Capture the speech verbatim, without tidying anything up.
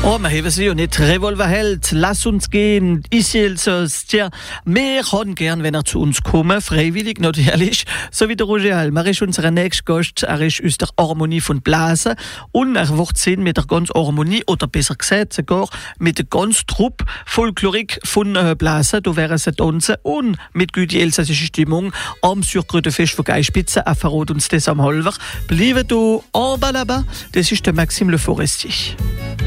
Oh, wir haben sie ja nicht. Revolverheld, lass uns gehen. Ich es tja, wir haben gern, wenn er zu uns kommen, freiwillig natürlich. So wie der Roger Alm. Er ist unser nächster Gast. Er ist aus der Harmonie von Blasen. Und er wird sehen mit der ganzen Harmonie, oder besser gesagt sogar, mit der ganzen Truppe Folklorik von äh, Blasen. Da wären sie tanzen und mit guter elsässischer Stimmung am Surkrötenfest von Geispitze. Er verrät uns das am Halber. Bleiben du en bas là-bas. Das ist der Maxime Le Forestier.